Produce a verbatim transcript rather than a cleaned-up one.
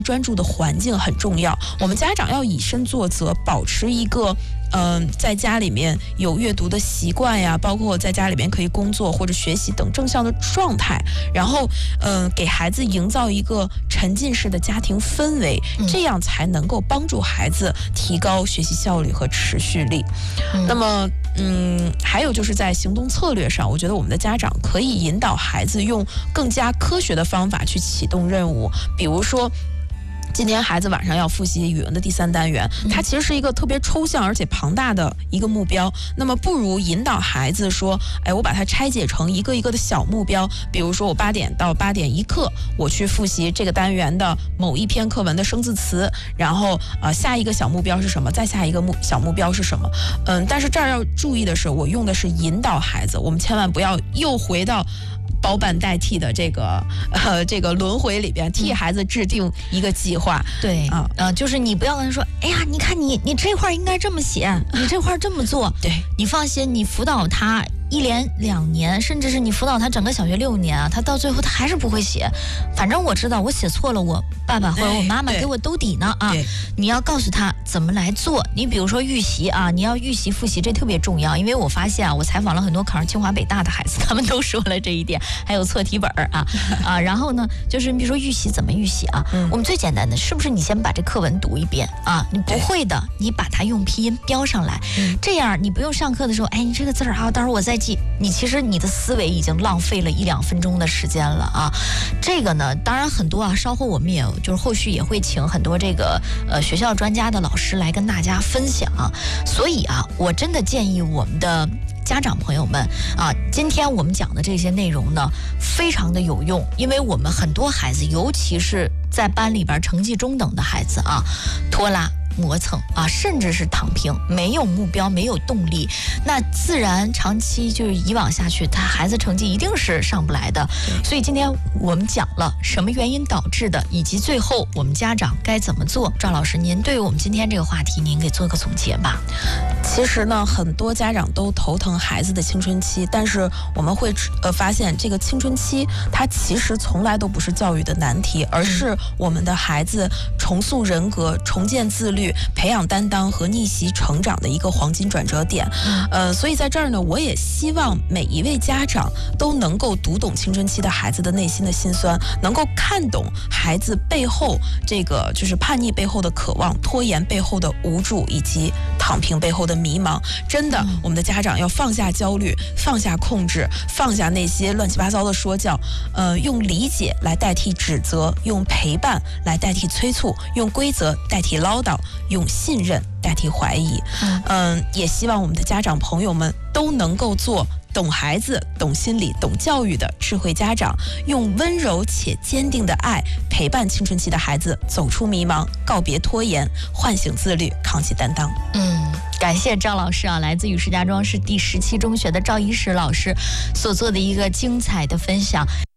专注的环境很重要，我们家长要以身作则，保持一个嗯、呃，在家里面有阅读的习惯呀，包括在家里面可以工作或者学习等正向的状态，然后嗯、呃，给孩子营造一个沉浸式的家庭氛围，这样才能够帮助孩子提高学习效率和持续力。嗯、那么嗯，还有就是在行动策略上，我觉得我们的家长可以引导孩子用更加科学的方法去启动任务，比如说今天孩子晚上要复习语文的第三单元，它其实是一个特别抽象而且庞大的一个目标，那么不如引导孩子说，哎，我把它拆解成一个一个的小目标，比如说我八点到八点一刻我去复习这个单元的某一篇课文的生字词，然后呃下一个小目标是什么，再下一个目小目标是什么。嗯，但是这儿要注意的是，我用的是引导孩子，我们千万不要又回到包办代替的这个呃这个轮回里边，替孩子制定一个计划。 对啊，呃，就是你不要跟他说，哎呀，你看你你这块应该这么写，你这块这么做。 对， 你放心，你辅导他一连两年，甚至是你辅导他整个小学六年啊，他到最后他还是不会写。反正我知道我写错了，我爸爸或者我妈妈给我兜底呢啊。你要告诉他怎么来做。你比如说预习啊，你要预习复习，这特别重要。因为我发现啊，我采访了很多考上清华北大的孩子，他们都说了这一点。还有错题本啊啊，然后呢，就是比如说预习怎么预习啊？嗯、我们最简单的是不是你先把这课文读一遍啊？你不会的，你把它用拼音标上来，嗯、这样你不用上课的时候，哎，你这个字儿啊，到时候我再记。你其实你的思维已经浪费了一两分钟的时间了啊。这个呢，当然很多啊，稍后我们也就是后续也会请很多这个呃学校专家的老师来跟大家分享。所以啊，我真的建议我们的家长朋友们啊，今天我们讲的这些内容呢，非常的有用，因为我们很多孩子，尤其是在班里边成绩中等的孩子啊，拖拉磨蹭啊，甚至是躺平，没有目标，没有动力，那自然长期就是以往下去，他孩子成绩一定是上不来的。所以今天我们讲了什么原因导致的，以及最后我们家长该怎么做。赵老师，您对我们今天这个话题，您给做个总结吧。 其实呢，很多家长都头疼孩子的青春期，但是我们会呃发现，这个青春期它其实从来都不是教育的难题，而是我们的孩子重塑人格、重建自律、培养担当和逆袭成长的一个黄金转折点。呃，所以在这儿呢，我也希望每一位家长都能够读懂青春期的孩子的内心的辛酸，能够看懂孩子背后这个就是叛逆背后的渴望、拖延背后的无助，以及躺平背后的迷茫。真的，我们的家长要放下焦虑，放下控制，放下那些乱七八糟的说教，呃，用理解来代替指责，用陪伴来代替催促，用规则代替唠叨，用信任代替怀疑。嗯、呃，也希望我们的家长朋友们都能够做懂孩子、懂心理、懂教育的智慧家长，用温柔且坚定的爱陪伴青春期的孩子走出迷茫，告别拖延，唤醒自律，扛起担当。 嗯，感谢赵老师啊，来自于石家庄市第十七中学的赵一石老师所做的一个精彩的分享。